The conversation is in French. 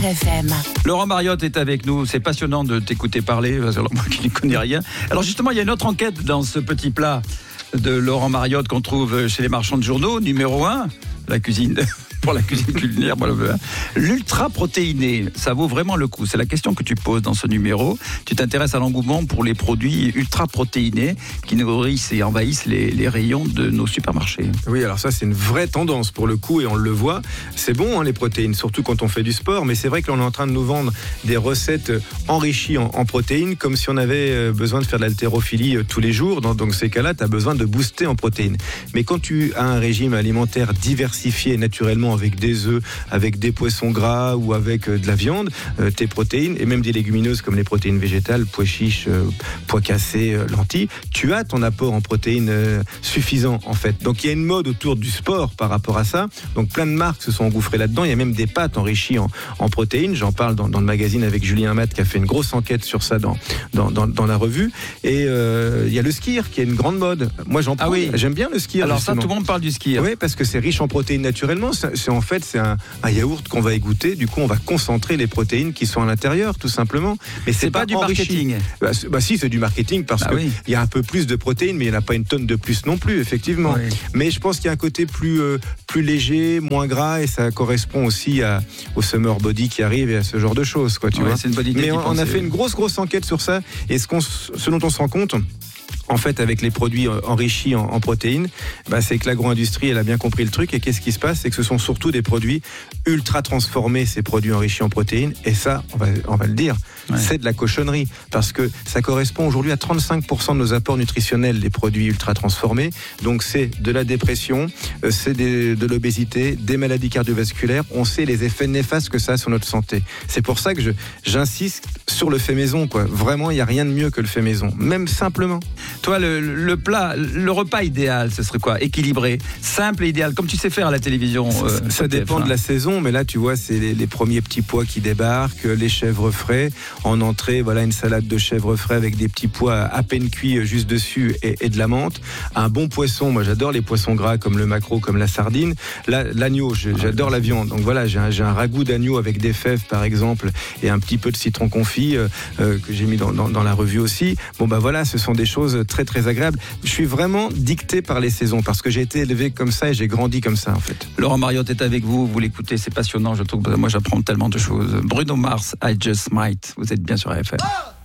FM. Laurent Mariotte est avec nous. C'est passionnant de t'écouter parler, alors moi qui ne connais rien. Alors justement, il y a une autre enquête dans ce petit plat de Laurent Mariotte qu'on trouve chez les marchands de journaux. Numéro 1, la cuisine... pour la cuisine culinaire, l'ultra protéiné, ça vaut vraiment le coup. C'est la question que tu poses dans ce numéro. Tu t'intéresses à l'engouement pour les produits ultra protéinés qui nourrissent et envahissent les rayons de nos supermarchés. Oui, alors ça c'est une vraie tendance pour le coup et on le voit. C'est bon les protéines, surtout quand on fait du sport, mais c'est vrai que l'on est en train de nous vendre des recettes enrichies en protéines comme si on avait besoin de faire de l'haltérophilie tous les jours. Dans ces cas-là, tu as besoin de booster en protéines. Mais quand tu as un régime alimentaire diversifié naturellement avec des œufs, avec des poissons gras ou avec de la viande, tes protéines, et même des légumineuses comme les protéines végétales, pois chiches, pois cassés, lentilles, tu as ton apport en protéines suffisant en fait. Donc il y a une mode autour du sport par rapport à ça. Donc plein de marques se sont engouffrées là-dedans. Il y a même des pâtes enrichies en protéines. J'en parle dans le magazine avec Julien Amat qui a fait une grosse enquête sur ça dans la revue. Et il y a le skyr qui est une grande mode. Moi j'en prends. Ah oui. J'aime bien le skyr. Alors justement. ça, tout le monde parle du skyr. Oui, parce que c'est riche en protéines naturellement. C'est un yaourt qu'on va égoutter. Du coup, on va concentrer les protéines qui sont à l'intérieur, tout simplement. Mais c'est pas du enrichi. Marketing. Si, c'est du marketing parce que il y a un peu plus de protéines, mais il n'y en a pas une tonne de plus non plus, effectivement. Oui. Mais je pense qu'il y a un côté plus léger, moins gras, et ça correspond aussi au summer body qui arrive et à ce genre de choses, quoi. Tu vois. C'est une bonne idée. Mais on a fait une grosse enquête sur ça, et ce dont on se rend compte. En fait, avec les produits enrichis en protéines, c'est que l'agro-industrie, elle a bien compris le truc. Et qu'est-ce qui se passe? C'est que ce sont surtout des produits ultra transformés, ces produits enrichis en protéines. Et ça, on va le dire, c'est de la cochonnerie. Parce que ça correspond aujourd'hui à 35% de nos apports nutritionnels, les produits ultra transformés. Donc c'est de la dépression, c'est de l'obésité, des maladies cardiovasculaires. On sait les effets néfastes que ça a sur notre santé. C'est pour ça que j'insiste sur le fait maison, quoi. Vraiment, il n'y a rien de mieux que le fait maison. Même simplement. Toi, le plat, le repas idéal, ce serait quoi? Équilibré, simple et idéal, comme tu sais faire à la télévision. Ça dépend de la saison, mais là, tu vois, c'est les premiers petits pois qui débarquent, les chèvres frais. En entrée, voilà, une salade de chèvres frais avec des petits pois à peine cuits juste dessus et de la menthe. Un bon poisson, moi j'adore les poissons gras comme le maquereau, comme la sardine. L'agneau, j'adore la viande. Donc voilà, j'ai un ragoût d'agneau avec des fèves, par exemple, et un petit peu de citron confit que j'ai mis dans la revue aussi. Bon, voilà, ce sont des choses très très agréable. Je suis vraiment dicté par les saisons parce que j'ai été élevé comme ça et j'ai grandi comme ça en fait. Laurent Mariotte est avec vous, vous l'écoutez, c'est passionnant, je trouve. Moi j'apprends tellement de choses. Bruno Mars, I Just Might, vous êtes bien sur RFM.